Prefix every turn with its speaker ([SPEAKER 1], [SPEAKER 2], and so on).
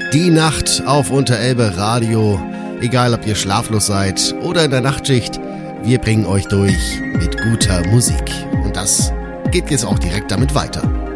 [SPEAKER 1] Die Nacht auf Unterelbe Radio. Egal, ob ihr schlaflos seid oder in der Nachtschicht, wir bringen euch durch mit guter Musik. Und das geht jetzt auch direkt damit weiter.